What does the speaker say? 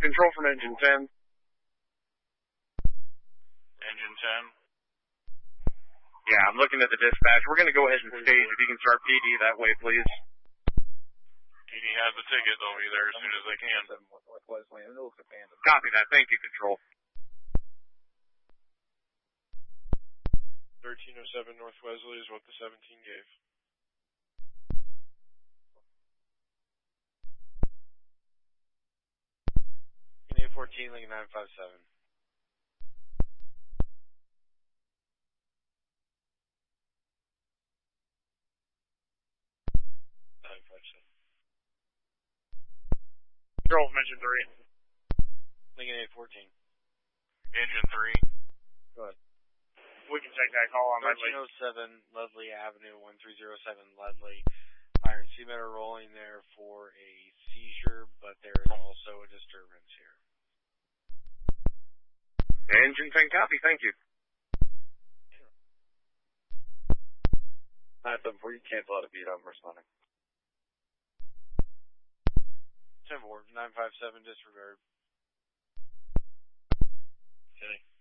Control from engine 10. Engine 10. Yeah, I'm looking at the dispatch. We're going to go ahead and stage. If you can start PD that way, please. PD has the ticket. They'll be there as soon as they can. Copy that. Thank you, Control. 1307 North Wesley is what the 17 gave. Union 14, Lincoln 957. Control from engine 3. Lincoln 814. Engine 3. Go ahead. We can take that call on Ledley. 1307 Ledley Avenue, 1307 Ledley. Fire and CMET are rolling there for a seizure, but there is also a disturbance here. Engine 10 copy, thank you. 974, you cancel out a beat, I'm responding. 10-4, 957 disregard. Kidding.